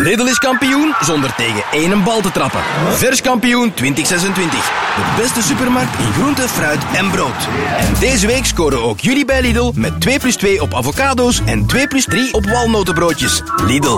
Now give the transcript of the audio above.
Lidl is kampioen zonder tegen één bal te trappen. Vers kampioen 2026. De beste supermarkt in groente, fruit en brood. En deze week scoren ook jullie bij Lidl met 2+2 op avocado's en 2+3 op walnotenbroodjes. Lidl,